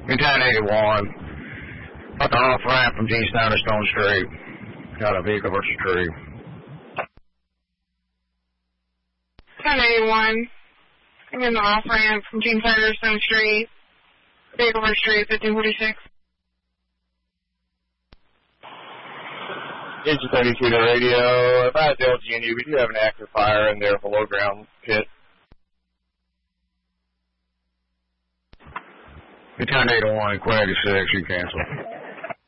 1081. At the off ramp from Gene Snyder Stone Street. Got a vehicle versus tree. 1081. I'm in the off ramp from Gene Snyder Stone Street. Vehicle versus tree, 1546. Engine 32 to radio. If I had Dale GNU, we do have an active fire in their below ground pit. 1081, Quinn 86, you cancel.